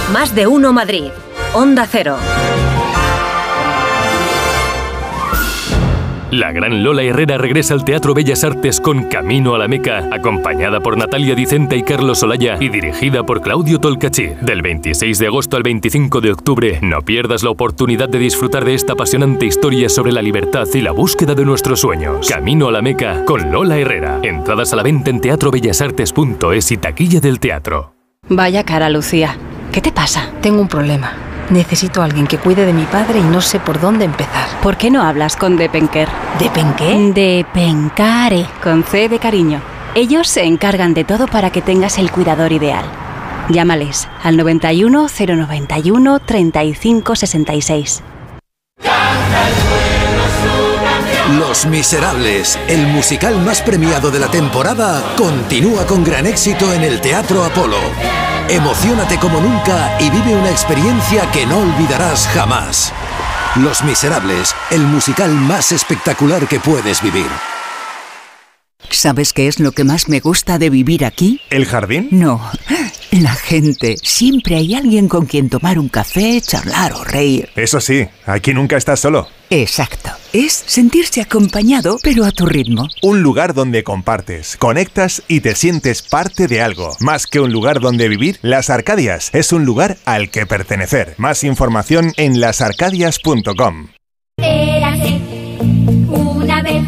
Más de uno Madrid. Onda Cero. La gran Lola Herrera regresa al Teatro Bellas Artes con Camino a la Meca, acompañada por Natalia Dicenta y Carlos Olaya y dirigida por Claudio Tolcachir. Del 26 de agosto al 25 de octubre, no pierdas la oportunidad de disfrutar de esta apasionante historia sobre la libertad y la búsqueda de nuestros sueños. Camino a la Meca con Lola Herrera. Entradas a la venta en teatrobellasartes.es y taquilla del teatro. Vaya cara, Lucía. ¿Qué te pasa? Tengo un problema. Necesito a alguien que cuide de mi padre y no sé por dónde empezar. ¿Por qué no hablas con Depenker? ¿Depenqué? Depencare, con C de cariño. Ellos se encargan de todo para que tengas el cuidador ideal. Llámales al 91 091 35 66. Los Miserables, el musical más premiado de la temporada, continúa con gran éxito en el Teatro Apolo. Emociónate como nunca y vive una experiencia que no olvidarás jamás. Los Miserables, el musical más espectacular que puedes vivir. ¿Sabes qué es lo que más me gusta de vivir aquí? ¿El jardín? No, la gente. Siempre hay alguien con quien tomar un café, charlar o reír. Eso sí, aquí nunca estás solo. Exacto. Es sentirse acompañado, pero a tu ritmo. Un lugar donde compartes, conectas y te sientes parte de algo. Más que un lugar donde vivir, Las Arcadias es un lugar al que pertenecer. Más información en lasarcadias.com. Érase una vez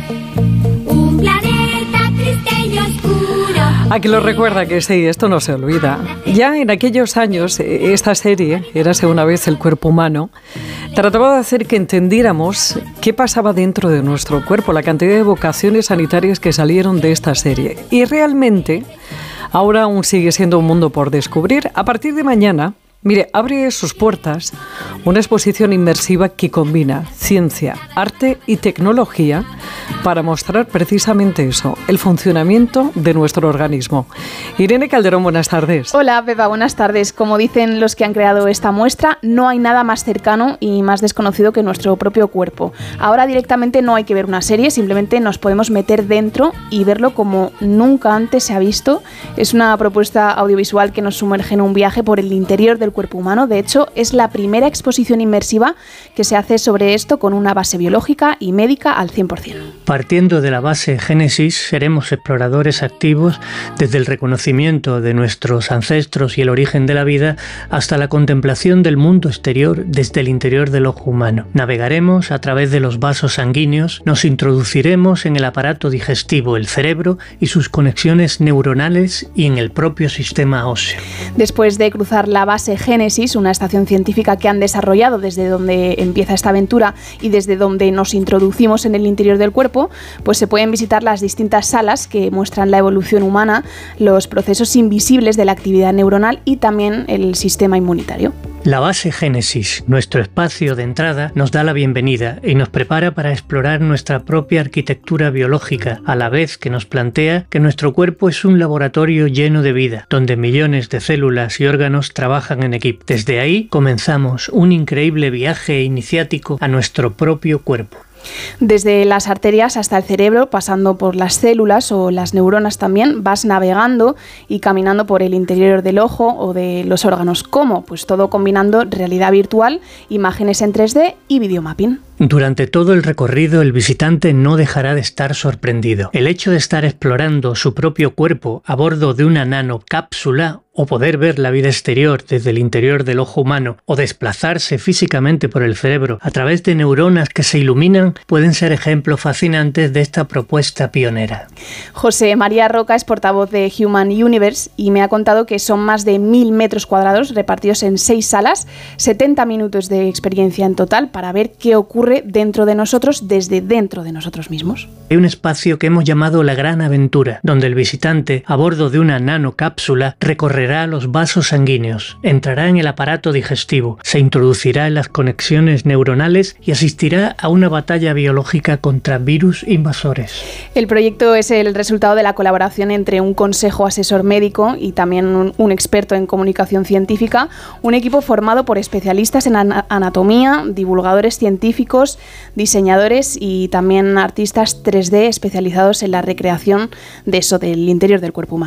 un planeta triste y oscuro. A que lo recuerda que sí, esto no se olvida. Ya en aquellos años, esta serie, Érase una vez el cuerpo humano, trataba de hacer que entendiéramos qué pasaba dentro de nuestro cuerpo, la cantidad de vocaciones sanitarias que salieron de esta serie. Y realmente, ahora aún sigue siendo un mundo por descubrir. A partir de mañana, mire, abre sus puertas una exposición inmersiva que combina ciencia, arte y tecnología para mostrar precisamente eso, el funcionamiento de nuestro organismo. Irene Calderón, buenas tardes. Hola, Pepa, buenas tardes. Como dicen los que han creado esta muestra, no hay nada más cercano y más desconocido que nuestro propio cuerpo. Ahora directamente no hay que ver una serie, simplemente nos podemos meter dentro y verlo como nunca antes se ha visto. Es una propuesta audiovisual que nos sumerge en un viaje por el interior del cuerpo humano. De hecho, es la primera exposición inmersiva que se hace sobre esto con una base biológica y médica al 100%. Partiendo de la base Génesis, seremos exploradores activos desde el reconocimiento de nuestros ancestros y el origen de la vida hasta la contemplación del mundo exterior desde el interior del ojo humano. Navegaremos a través de los vasos sanguíneos, nos introduciremos en el aparato digestivo, el cerebro y sus conexiones neuronales y en el propio sistema óseo. Después de cruzar la base Génesis, una estación científica que han desarrollado desde donde empieza esta aventura y desde donde nos introducimos en el interior del cuerpo, pues se pueden visitar las distintas salas que muestran la evolución humana, los procesos invisibles de la actividad neuronal y también el sistema inmunitario. La base Génesis, nuestro espacio de entrada, nos da la bienvenida y nos prepara para explorar nuestra propia arquitectura biológica, a la vez que nos plantea que nuestro cuerpo es un laboratorio lleno de vida, donde millones de células y órganos trabajan en equipo. Desde ahí comenzamos un increíble viaje iniciático a nuestro propio cuerpo. Desde las arterias hasta el cerebro, pasando por las células o las neuronas también, vas navegando y caminando por el interior del ojo o de los órganos. ¿Cómo? Pues todo combinando realidad virtual, imágenes en 3D y videomapping. Durante todo el recorrido, el visitante no dejará de estar sorprendido. El hecho de estar explorando su propio cuerpo a bordo de una nanocápsula o poder ver la vida exterior desde el interior del ojo humano o desplazarse físicamente por el cerebro a través de neuronas que se iluminan pueden ser ejemplos fascinantes de esta propuesta pionera. José María Roca es portavoz de Human Universe y me ha contado que son más de 1000 metros cuadrados repartidos en 6 salas, 70 minutos de experiencia en total para ver qué ocurre dentro de nosotros desde dentro de nosotros mismos. Hay un espacio que hemos llamado la Gran Aventura, donde el visitante, a bordo de una nanocápsula, recorrerá los vasos sanguíneos, entrará en el aparato digestivo, se introducirá en las conexiones neuronales y asistirá a una batalla biológica contra virus invasores. El proyecto es el resultado de la colaboración entre un consejo asesor médico y también un experto en comunicación científica, un equipo formado por especialistas en anatomía, divulgadores científicos, diseñadores y también artistas 3D especializados en la recreación de eso, del interior del cuerpo humano.